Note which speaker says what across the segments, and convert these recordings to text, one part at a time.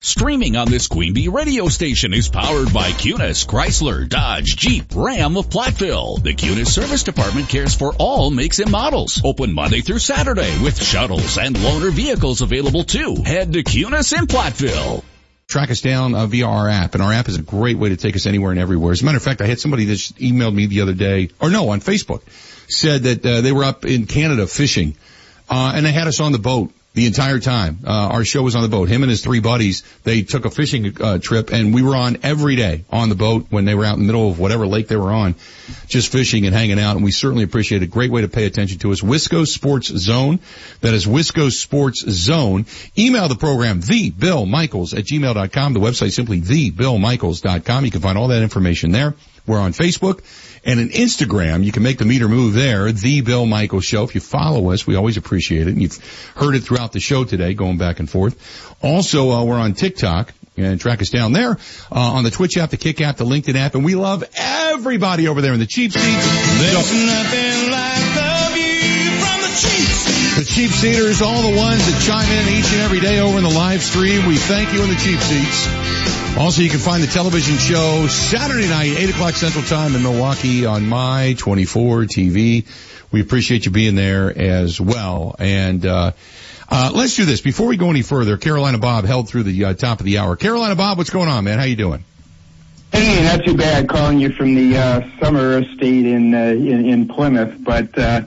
Speaker 1: Streaming on this Queen Bee radio station is powered by Cunis, Chrysler, Dodge, Jeep, Ram of Platteville. The Cunis Service Department cares for all makes and models. Open Monday through Saturday with shuttles and loaner vehicles available too. Head to Cunis in Platteville.
Speaker 2: Track us down via our app, and our app is a great way to take us anywhere and everywhere. As a matter of fact, I had somebody that just emailed me the other day, on Facebook, said that they were up in Canada fishing, and they had us on the boat the entire time. Our show was on the boat. Him and his three buddies, they took a fishing trip, and we were on every day on the boat when they were out in the middle of whatever lake they were on, just fishing and hanging out, and we certainly appreciate it. Great way to pay attention to us. Wisco Sports Zone. That is Wisco Sports Zone. Email the program, thebillmichaels@gmail.com. The website simply thebillmichaels.com. You can find all that information there. We're on Facebook and on Instagram. You can make the meter move there, The Bill Michaels Show. If you follow us, we always appreciate it. And you've heard it throughout the show today, going back and forth. Also, we're on TikTok, and track us down there, on the Twitch app, the Kick app, the LinkedIn app, and we love everybody over there in the cheap seats.
Speaker 3: There's nothing like the view from the cheap seats.
Speaker 2: The cheap seaters, all the ones that chime in each and every day over in the live stream. We thank you in the cheap seats. Also, you can find the television show Saturday night, 8 o'clock Central Time in Milwaukee on My 24 TV. We appreciate you being there as well. And let's do this. Before we go any further, Carolina Bob held through the top of the hour. Carolina Bob, what's going on, man? How you doing?
Speaker 4: Hey, not too bad. Calling you from the summer estate in Plymouth, but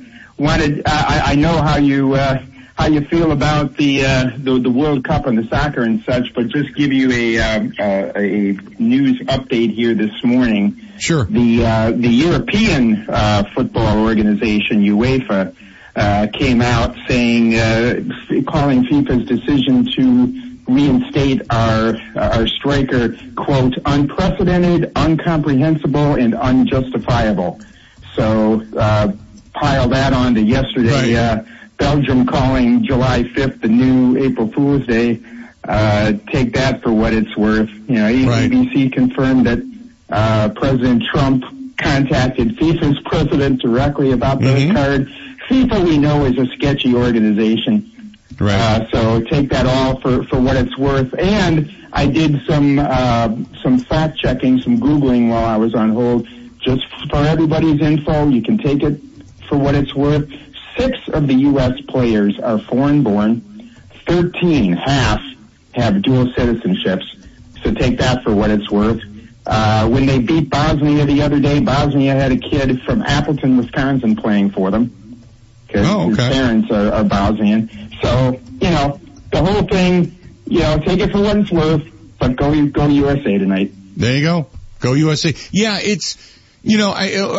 Speaker 4: I know how you feel about the World Cup and the soccer and such, but just give you a news update here this morning.
Speaker 2: Sure.
Speaker 4: The European football organization UEFA came out saying calling FIFA's decision to reinstate our striker, quote, unprecedented, incomprehensible, and unjustifiable. So pile that on to yesterday.
Speaker 2: Right.
Speaker 4: Belgium calling July 5th the new April Fool's Day. Take that for what it's worth. You know, ABC confirmed that President Trump contacted FIFA's president directly about the card. FIFA, we know, is a sketchy organization.
Speaker 2: Right.
Speaker 4: So take that all for what it's worth. And I did some fact checking, some Googling while I was on hold, just for everybody's info. You can take it for what it's worth. 6 of the U.S. players are foreign-born. 13, half, have dual citizenships. So take that for what it's worth. When they beat Bosnia the other day, Bosnia had a kid from Appleton, Wisconsin playing for them. Because his parents are Bosnian. So, you know, the whole thing, you know, take it for what it's worth, but go USA tonight.
Speaker 2: There you go. Go USA. Yeah, it's, you know,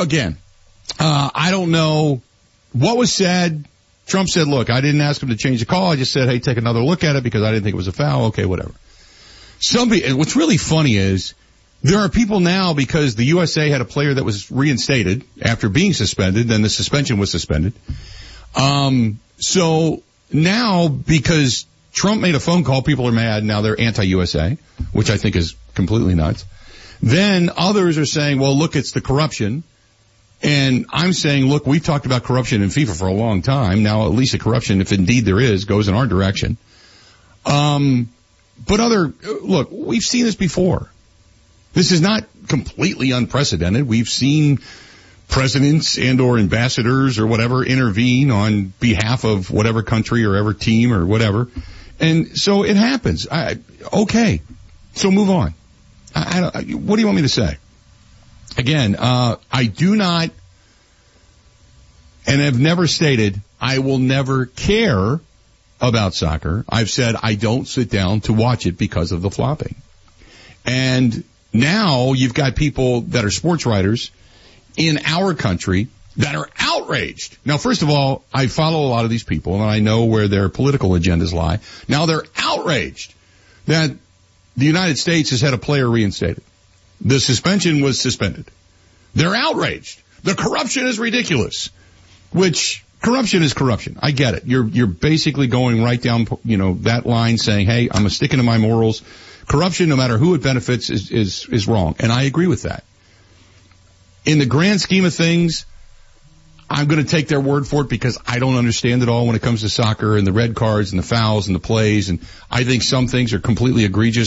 Speaker 2: I don't know what was said. Trump said, look, I didn't ask him to change the call. I just said, hey, take another look at it because I didn't think it was a foul. Okay, whatever. What's really funny is there are people now, because the USA had a player that was reinstated after being suspended, then the suspension was suspended. So now, because Trump made a phone call, people are mad. Now they're anti-USA, which I think is completely nuts. Then others are saying, well, look, it's the corruption. And I'm saying, look, we've talked about corruption in FIFA for a long time. Now, at least the corruption, if indeed there is, goes in our direction. But look, we've seen this before. This is not completely unprecedented. We've seen presidents and or ambassadors or whatever intervene on behalf of whatever country or ever team or whatever. And so it happens. Okay. So move on. What do you want me to say? Again, I do not and have never stated I will never care about soccer. I've said I don't sit down to watch it because of the flopping. And now you've got people that are sports writers in our country that are outraged. Now, first of all, I follow a lot of these people, and I know where their political agendas lie. Now they're outraged that the United States has had a player reinstated. The suspension was suspended. They're outraged. The corruption is ridiculous, which corruption is corruption. I get it. You're basically going right down, you know, that line saying, hey, I'm sticking to my morals. Corruption, no matter who it benefits, is wrong. And I agree with that. In the grand scheme of things, I'm going to take their word for it because I don't understand it all when it comes to soccer and the red cards and the fouls and the plays. And I think some things are completely egregious.